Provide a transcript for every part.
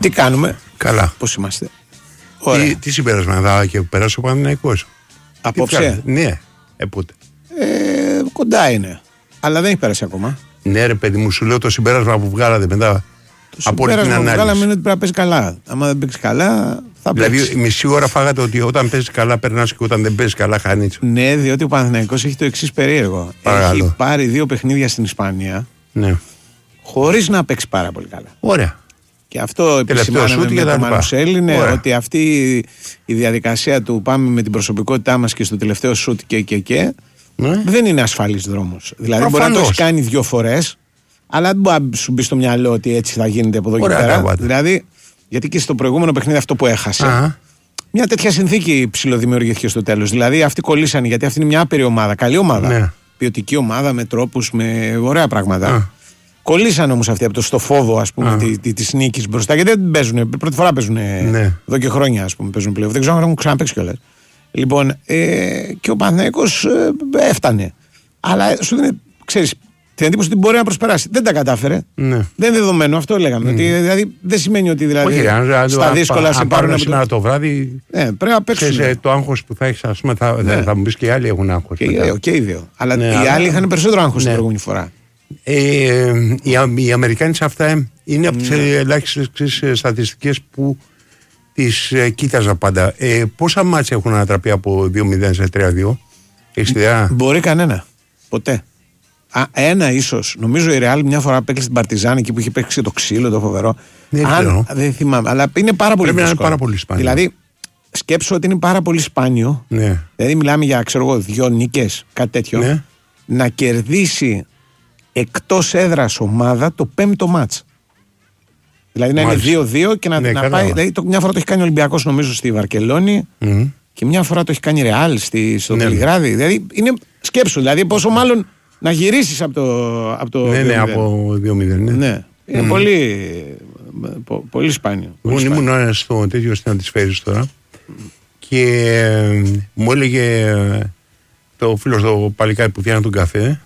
Τι κάνουμε? Καλά. Πώς είμαστε? Τι συμπέρασμα θα και περάσει ο Παναθηναϊκός? Απόψε? Ναι, πότε? Κοντά είναι. Αλλά δεν έχει πέρασει ακόμα. Ναι, ρε παιδί μου, σου λέω το συμπέρασμα που βγάλατε μετά. Το συμπέρασμα που βγάλαμε είναι ότι πρέπει να παίζει καλά. Άμα δεν παίξει καλά, θα παίξει. Δηλαδή, μισή ώρα φάγατε ότι όταν παίζει καλά περνάς και όταν δεν παίζει καλά χάνεις. Ναι, διότι ο Παναθηναϊκός έχει το εξής περίεργο. Παρακαλώ. Έχει πάρει 2 παιχνίδια στην Ισπανία. Ναι. Χωρίς να παίξει πάρα πολύ καλά. Ωραία. Και αυτό επισημάναμε με τον Μανουσέλ είναι ότι αυτή η διαδικασία του πάμε με την προσωπικότητά μας και στο τελευταίο σουτ και δεν είναι ασφαλής δρόμος. Δηλαδή Προφανώς. μπορεί να το έχει κάνει 2 φορές, αλλά δεν μπορεί να σου μπει στο μυαλό ότι έτσι θα γίνεται από εδώ και πέρα. Δηλαδή, γιατί και στο προηγούμενο παιχνίδι αυτό που έχασε, μια τέτοια συνθήκη ψιλοδημιουργήθηκε στο τέλος. Δηλαδή αυτοί κολλήσανε, γιατί αυτή είναι μια άπειρη ομάδα, καλή ομάδα. Ναι. Ποιοτική ομάδα με τρόπους, με ωραία πράγματα. Κολλήσαν όμως αυτοί από στο φόβο, ας πούμε, της νίκης μπροστά. Γιατί δεν παίζουν, πρώτη φορά παίζουν εδώ και χρόνια, ας πούμε, παίζουν πλέον. Δεν ξέρω αν έχουν ξαναπαίξει κιόλας. Λοιπόν, και ο Παναθηναϊκός έφτανε. Αλλά σου δίνει, ξέρεις, την εντύπωση ότι μπορεί να προσπεράσει. Δεν τα κατάφερε. Ναι. Δεν είναι δεδομένο, αυτό λέγαμε. Ότι, δηλαδή, δεν σημαίνει ότι δηλαδή, στα δύσκολα σε πάρουν σήμερα το βράδυ. Πρέπει να παίξουν. Το άγχος που θα έχεις, ας πούμε, θα μου πεις και οι άλλοι έχουν άγχος. Και οι δύο. Αλλά οι άλλοι είχαν περισσότερο άγχος την προηγούμενη φορά. Οι Αμερικάνοι σε αυτά είναι από τις ελάχιστες στατιστικές που τις κοίταζα πάντα. Πόσα μάτς έχουν ανατραπεί από 2-0 σε 3-2? Έχεις ιδέα? Μπορεί κανένα. Ποτέ. Ένα ίσως. Νομίζω η Ρεάλ μια φορά παίξει στην Παρτιζάν εκεί που είχε παίξει το ξύλο, το φοβερό. Δεν θυμάμαι. Αλλά είναι πάρα πολύ Πρέπει δύσκολο. να είναι πάρα πολύ σπάνιο. Δηλαδή, σκέψω ότι είναι πάρα πολύ σπάνιο. Ναι. Δηλαδή, μιλάμε για 2 νίκες, κάτι τέτοιο. Ναι. Να κερδίσει εκτός έδρας ομάδα το 5ο μάτς. Δηλαδή να είναι 2-2 και να πάει. Δηλαδή, μια φορά το έχει κάνει ο Ολυμπιακός, νομίζω, στη Βαρκελόνη και μια φορά το έχει κάνει η Ρεάλ στο Βελιγράδι. Δηλαδή είναι σκέψου. Δηλαδή πόσο μάλλον να γυρίσεις από το. Ναι, από 2-0. Ναι. Είναι πολύ σπάνιο. Εγώ ήμουν στο τέτοιο στην Αντισφαίρης τώρα και μου έλεγε το φίλο το παλικάρι που φτιάχνει τον καφέ.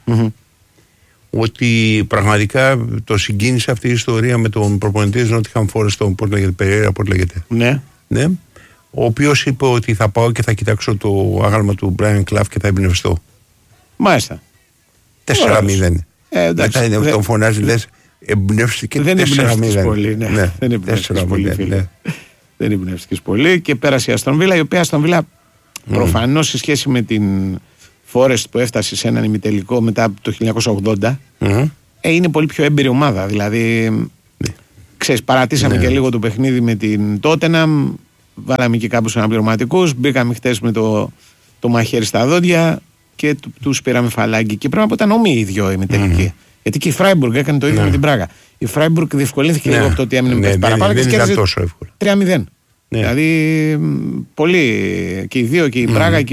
Ότι πραγματικά το συγκίνησε αυτή η ιστορία με τον προπονητή της Νότιχαμ Φόρεστ, τον Περέιρα, πώς λέγεται. Ναι. Ο οποίος είπε ότι θα πάω και θα κοιτάξω το άγαλμα του Μπράιαν Κλαφ και θα εμπνευστώ. Μάλιστα. 4-0. Μετά τον φωνάζει, λες, εμπνεύστηκε 4-0. Δεν εμπνεύστηκες πολύ. Δεν εμπνεύστηκες πολύ, φίλε. Δεν εμπνεύστηκες πολύ και πέρασε η Αστον Βίλα, η οποία Αστον Βίλα προφανώς σε σχέση με την Φόρεστ που έφτασε σε έναν ημιτελικό μετά από το 1980, είναι πολύ πιο έμπειρη ομάδα. Δηλαδή, ξέρεις, παρατήσαμε και λίγο το παιχνίδι με την Τότεναμ, βάλαμε και κάποιους αναπληρωματικούς, μπήκαμε χτες με το μαχαίρι στα δόντια και τους πήραμε φαλάκι. Και πρέπει να πω ήταν όμοιοι οι δυο ημιτελικοί. Γιατί και η Φράιμπουργκ έκανε το ίδιο με την Πράγα. Η Φράιμπουργκ διευκολύνθηκε λίγο από το ότι έμεινε με παραπάνω και δεν ήταν τόσο εύκολο. 3-0. Δηλαδή, πολύ και οι δύο, και η Πράγα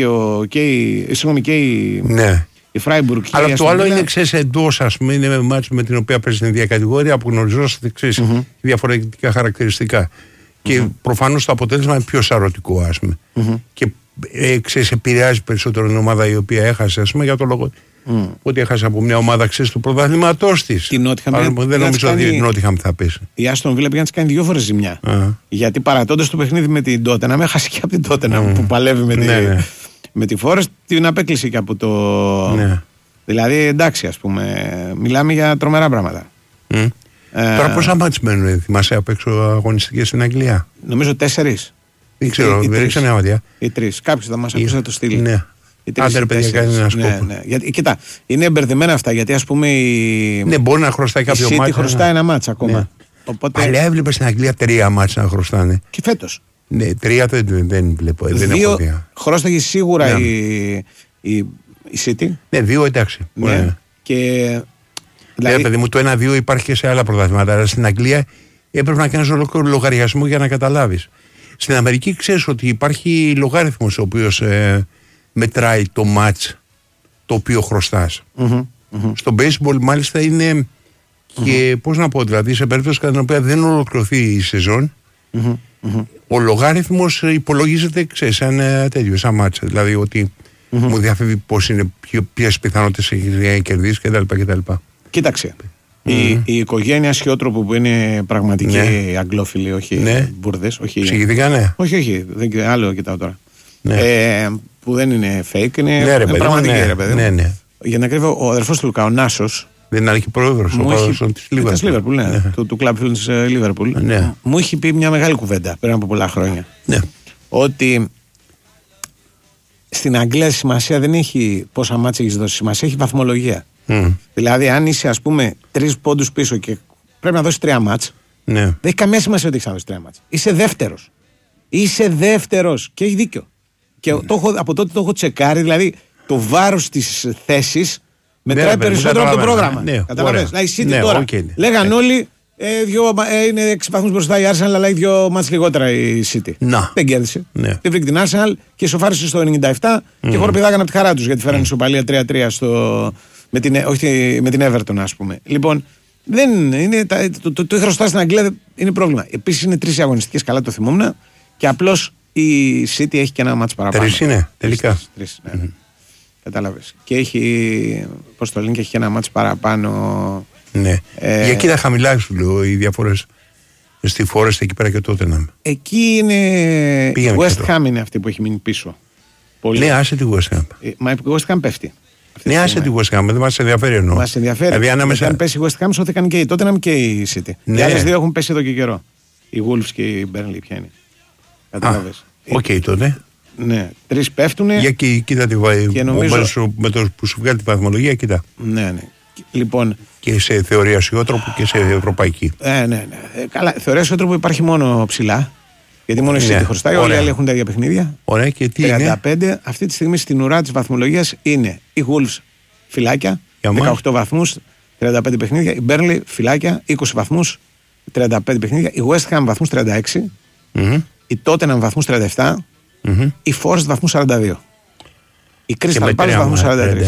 και η Φράιμπουργκ. Αλλά το άλλο είναι, ξέρεις, εντός, ας πούμε, είναι μάτσο με την οποία παίζει την ίδια κατηγορία που γνωριζόσαστε, ξέρεις, διαφορετικά χαρακτηριστικά. Και προφανώς το αποτέλεσμα είναι πιο σαρωτικό, ας πούμε. Και ξέρεις, επηρεάζει περισσότερο την ομάδα η οποία έχασε, ας πούμε, για το λόγο ότι έχασε από μια ομάδα, ξέρεις, του πρωταθλήματός της. Δεν νομίζω ότι η Νότιχαμ θα πέσει. Η Άστον Βίλα πήγαν να κάνει 2 φορές ζημιά. Γιατί παρατώντας το παιχνίδι με την Τότεναμ, έχασε και από την Τότεναμ που παλεύει με τη Φόρεστ, την απέκλεισε και από το. Δηλαδή, εντάξει, ας πούμε, μιλάμε για τρομερά πράγματα. Τώρα πόσα μάτς μένουν, θυμάσαι, απ' έξω αγωνιστικές στην Αγγλία? Νομίζω 4. Δεν ξέρω, δεν ρίξα μια ματιά. Ή 3. Κάποιος θα μας ακούσει να το στείλει. Ναι. Άντε, παιδιά, κάνει ένα σκόπο. Κοίτα, είναι μπερδεμένα αυτά, γιατί ας πούμε ναι, μπορεί να χρωστάει κάποιο μάτς. Χρωστάει ένα μάτς ακόμα. Οπότε... Παλιά έβλεπε στην Αγγλία 3 μάτς να χρωστάνε. Και φέτος. Ναι, 3 δεν βλέπω. 2 χρώσταγε σίγουρα η City. Ναι, 2 εντάξει. Ναι. Και. Δηλαδή, παιδί μου, το 1-2 υπάρχει και σε άλλα πρωταθλήματα. Αλλά στην Αγγλία έπρεπε να κάνεις ολόκληρο λογαριασμό για να καταλάβεις. Στην Αμερική ξέρεις ότι υπάρχει λογάριθμος ο οποίος μετράει το μάτς το οποίο χρωστάς. Στο baseball μάλιστα είναι και πώς να πω, δηλαδή σε περίπτωση κατά την οποία δεν ολοκληρωθεί η σεζόν, ο λογάριθμος υπολογίζεται, ξέρεις, σαν τέτοιο, σαν μάτς. Δηλαδή ότι μου διαφεύγει πώς είναι, ποιες πιθανότητες έχει κερδίσει κτλ. Κοίταξε. Η οικογένεια Σιώτροπου που είναι πραγματική αγγλόφιλοι, όχι μπουρδες. Ψυχηθήκανε. Όχι, άλλο κοιτάω τώρα. Που δεν είναι fake, είναι πραγματική ρε παιδί. Για να κρύβω, ο αδερφός του Λουκά, ο Νάσος. Δεν είναι αρχιπρόεδρος, ο πρόεδρος της Λίβερπουλ. Του Club Films Liverpool. Μου έχει πει μια μεγάλη κουβέντα πριν από πολλά χρόνια. Ότι στην Αγγλία σημασία δεν έχει πόσα μάτσα έχεις δώσει, σημασία έχει βαθμολογία. Δηλαδή, αν είσαι, ας πούμε, 3 πόντους πίσω και πρέπει να δώσεις 3 μάτς, δεν έχει καμία σημασία ότι έχεις να δώσεις 3 μάτς. Είσαι δεύτερος και έχει δίκιο. Και από τότε το έχω τσεκάρει, δηλαδή το βάρος της θέσης μετράει περισσότερο από το πρόγραμμα. Καταλαβαίνεις. Δηλαδή, City τώρα. Λέγαν όλοι, είναι 6 βαθμούς μπροστά η Arsenal, αλλά έχει 2 μάτς λιγότερα η City. Δεν κέρδισε. Δεν βρήκε την Arsenal και ισοφάρισε στο 97 και χοροπηδάγανε από τη χαρά τους γιατί φέρανε ισοπαλία 3-3 με την Everton, ας πούμε. Λοιπόν, δεν είναι, το χρωστά στην Αγγλία είναι πρόβλημα. Επίσης είναι 3 αγωνιστικές, καλά το θυμόμουν, και απλώς η City έχει και ένα μάτς παραπάνω. 3 είναι, τελικά. 3, ναι. Κατάλαβες. Και έχει, πώς το λένε, και έχει και ένα μάτς παραπάνω. Ναι. Για εκεί τα χαμηλά σου λέω οι διαφορές στη Forest εκεί πέρα και τότε να. Εκεί είναι. Η West Ham είναι αυτή που έχει μείνει πίσω. Πολύ. Ναι, άσε τη West Ham. Μα η West Ham πέφτει. Ναι, άσε τη West Ham, δεν μας ενδιαφέρει εννοώ. Μας ενδιαφέρει. Δηλαδή, αν πέσει η West Ham, σώθηκαν και η Tottenham και η City. Οι άλλες δύο έχουν πέσει εδώ και καιρό. Οι Wolves και η Burnley, ποια είναι. Κατάλαβες. Οκ, τότε. Ναι, 3 πέφτουν. Για κοίτα τη νομίζω... με το που σου βγάλει τη βαθμολογία, κοίτα. Ναι. Λοιπόν, και σε θεωρία Σιώτροπου και σε ευρωπαϊκή. Ναι. Καλά, θεωρία Σιώτροπου υπάρχει μόνο ψηλά. Γιατί μόνο η City χρωστάει, όλοι οι άλλοι έχουν τα ίδια παιχνίδια. Ωραία, και τι 35, είναι? αυτή τη στιγμή στην ουρά της βαθμολογίας είναι η Wolves φυλάκια, 18 βαθμούς, 35 παιχνίδια. Η Burnley φυλάκια, 20 βαθμούς, 35 παιχνίδια. Η West Ham βαθμούς 36. Η Tottenham βαθμούς 37. Η Forest βαθμούς 42. Η Crystal Palace βαθμούς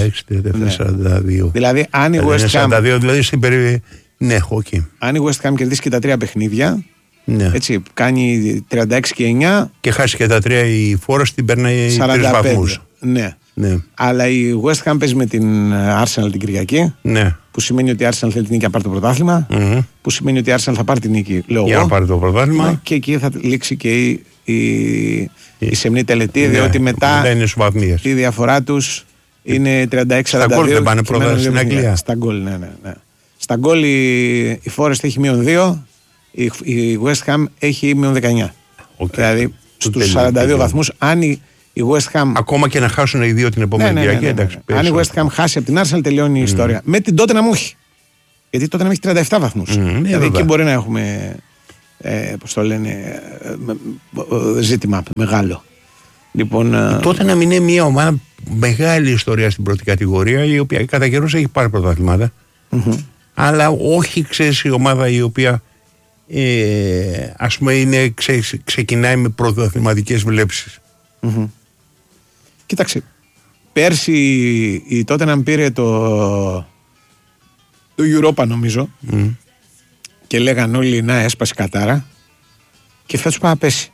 43. Δηλαδή, αν η West Ham. 42, δηλαδή στην περίοδο. Ναι, okay. Αν η West Ham κερδίσει και τα 3 παιχνίδια. Ναι. Έτσι, κάνει 36 και 9. Και χάσει και τα 3 η Forest, την περνάει 3 βαθμούς. Ναι. Αλλά η West Ham παίζει με την Arsenal την Κυριακή. Ναι. Που σημαίνει ότι η Arsenal θέλει την νίκη να πάρει το πρωτάθλημα. Που σημαίνει ότι η Arsenal θα πάρει την νίκη, λέω για εγώ. Να πάρει το πρωτάθλημα. Και εκεί θα λήξει και η σεμνή τελετή, διότι μετά η διαφορά τους είναι 36-42. Στα γκολ δεν πάνε πρώτα στην Αγγλία. Στα γκολ, ναι. Στα γκολ η Forest έχει -2. Η West Ham έχει -19. Δηλαδή στους 42 βαθμούς, αν η West Ham. Ακόμα και να χάσουν οι δύο την επόμενη Κυριακή. Αν η West Ham χάσει από την Arsenal, τελειώνει η ιστορία. Με την Tottenham όχι. Γιατί τότε να έχει 37 βαθμούς. Δηλαδή εκεί μπορεί να έχουμε. Πώς το λένε, ζήτημα μεγάλο. Λοιπόν, τότε να μην είναι μια ομάδα μεγάλη ιστορία στην πρώτη κατηγορία, η οποία κατά καιρούς έχει πάρει πρωταθλήματα, αλλά όχι, ξέρεις, η ομάδα η οποία ας πούμε ξεκινάει με πρωταθληματικές βλέψεις. Κοίταξε, πέρσι η Tottenham πήρε το Europa, νομίζω, και λέγαν όλοι να έσπασε κατάρα, και φέτος πάει να πέσει.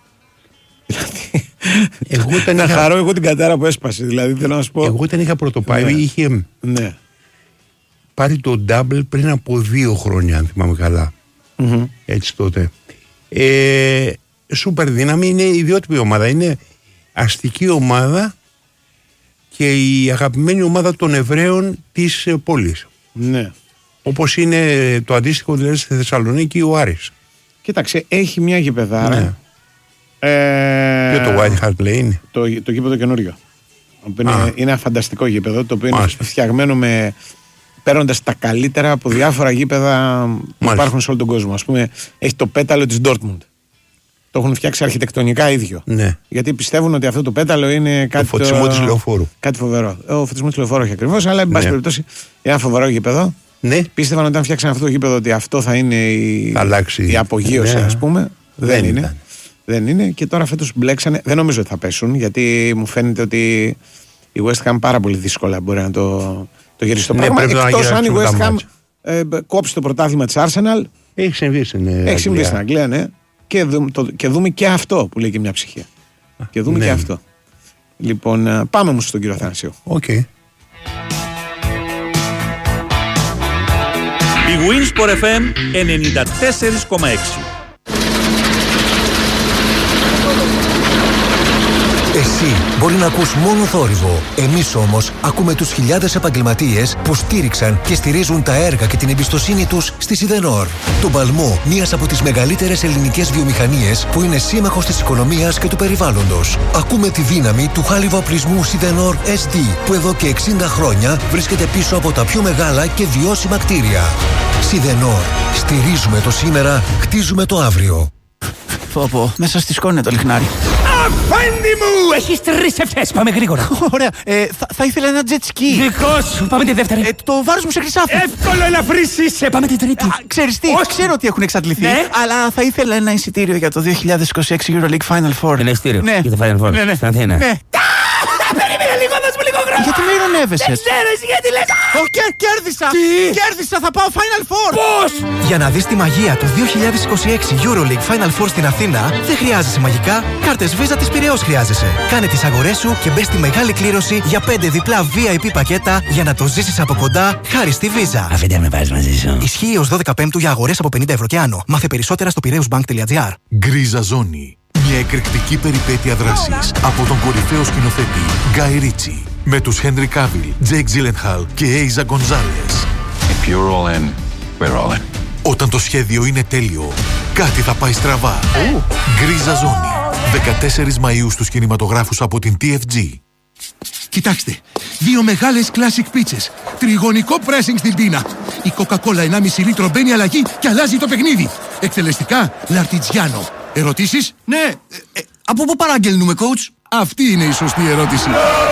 Δηλαδή, να χαρώ εγώ την κατάρα που έσπασε. Δηλαδή, θέλω να σου πω. Εγώ όταν είχα πρωτοπάει, είχε πάρει το double πριν από 2 χρόνια, αν θυμάμαι καλά. Έτσι τότε. Σούπερ δύναμη, είναι ιδιότυπη ομάδα. Είναι αστική ομάδα και η αγαπημένη ομάδα των Εβραίων της πόλης. Ναι. Όπως είναι το αντίστοιχο δηλαδή στη Θεσσαλονίκη ο Άρης. Κοίταξε, έχει μια γηπεδάρα. Ναι. Ποιο το White Hart Lane είναι? Το γήπεδο καινούριο. Είναι ένα φανταστικό γήπεδο, το οποίο είναι φτιαγμένο παίρνοντας τα καλύτερα από διάφορα γήπεδα που υπάρχουν σε όλο τον κόσμο. Ας πούμε, έχει το πέταλο της Dortmund. Το έχουν φτιάξει αρχιτεκτονικά ίδιο. Ναι. Γιατί πιστεύουν ότι αυτό το πέταλο είναι κάτι. Το φωτισμό της λεωφόρου. Κάτι φοβερό. Ο φωτισμό της λεωφόρου όχι ακριβώς, αλλά εν πάση περιπτώσει ένα φοβερό γήπεδο. Ναι. Πίστευαν ότι αν φτιάξαν αυτό το γήπεδο ότι αυτό θα είναι η απογείωση, ας πούμε. Δεν είναι. Δεν είναι. Και τώρα φέτος μπλέξανε. Δεν νομίζω ότι θα πέσουν, γιατί μου φαίνεται ότι η West Ham πάρα πολύ δύσκολα μπορεί να το γυρίσει το πράγμα. Εκτός αν η West Ham κόψει το πρωτάθλημα της Arsenal. Έχει συμβεί στην Αγγλία, ναι. Και δούμε και αυτό που λέει και μια ψυχία. Και δούμε και αυτό. Λοιπόν, πάμε όμως στον κύριο Θανασίου. Okay. Η Winsport FM 94,6. Εσύ μπορεί να ακούς μόνο θόρυβο. Εμείς όμως ακούμε τους χιλιάδες επαγγελματίες που στήριξαν και στηρίζουν τα έργα και την εμπιστοσύνη τους στη Σιδενόρ. Τον παλμό μιας από τις μεγαλύτερες ελληνικές βιομηχανίες που είναι σύμμαχος της οικονομίας και του περιβάλλοντος. Ακούμε τη δύναμη του χάλιβα οπλισμού Σιδενόρ SD που εδώ και 60 χρόνια βρίσκεται πίσω από τα πιο μεγάλα και βιώσιμα κτίρια. Σιδενόρ. Στηρίζουμε το σήμερα, χτίζουμε το αύριο. Πω, μέσα στη σκόνη το λιχνάρι. Αφέντη μου! Έχεις 3 ευχές, πάμε γρήγορα. Ωραία, θα ήθελα ένα jet ski. Δικό σου, πάμε τη δεύτερη. Το βάρος μου σε χρυσάφι. Εύκολο ελαφρύς είσαι, πάμε την τρίτη. Ξέρεις τι, ξέρω ότι έχουν εξαντληθεί, ναι. Αλλά θα ήθελα ένα εισιτήριο για το 2026 EuroLeague Final Four. Ένα εισιτήριο για το Final Four, στην Αθήνα. Ναι. Περίμενε λίγο, δώσ' μου λίγο χρόνο. Γιατί με ειρωνεύεσαι? Δεν ξέρω εσύ γιατί λες. Κέρδισα! Τι? Κέρδισα, θα πάω Final Four! Πώς? Για να δεις τη μαγεία του 2026 EuroLeague Final Four στην Αθήνα, δεν χρειάζεσαι μαγικά, κάρτες Visa της Πειραιώς χρειάζεσαι. Κάνε τις αγορές σου και μπες στη μεγάλη κλήρωση για 5 διπλά VIP πακέτα για να το ζήσεις από κοντά χάρη στη Visa. Αφήντε με πάρεις μαζί σου. Ισχύει ως 12 Πέμπτου για αγορές από 50 ευρώ και άνω. Μάθε περισσότερα στο piraeusbank.gr. Γκρίζα Ζώνη. Μια εκρηκτική περιπέτεια δράσης από τον κορυφαίο σκηνοθέτη Γκάι Ρίτσι με τους Χένρι Κάβιλ, Τζέικ Τζίλενχαλ και Έιζα Γκονζάλες. If you're all in, we're all in. Όταν το σχέδιο είναι τέλειο, κάτι θα πάει στραβά. Γκρίζα Ζώνη. 14 Μαΐου στους κινηματογράφους από την TFG. Κοιτάξτε, 2 μεγάλες classic πίτσες. Τριγωνικό pressing στην πίνα. Η Coca-Cola 1,5 λίτρο μπαίνει αλλαγή και αλλάζει το παιχνίδι. Εκτελεστικά, Λαρτιτζιάνο. Ερωτήσεις? Ναι. Από πού παραγγέλνουμε, coach? Αυτή είναι η σωστή ερώτηση.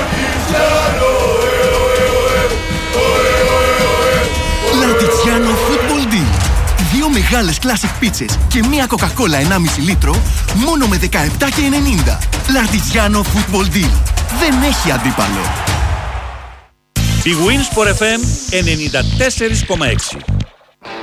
Λαρτιτζιάνο Football Deal. 2 μεγάλες classic πίτσες και μία Coca-Cola 1,5 λίτρο μόνο με 17,90. Λαρτιτζιάνο Football Deal. Δεν έχει αντίπαλο. Η Winsport FM 94,6.